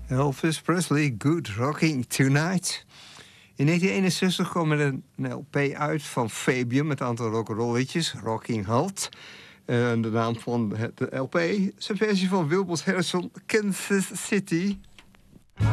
Elvis Presley, Good Rocking Tonight. In 1961 kwam er een LP uit van Fabian met een aantal rock'n'roll-liedjes, Rocking Halt. De naam van de LP is een versie van Wilbert Harrison, Kansas City.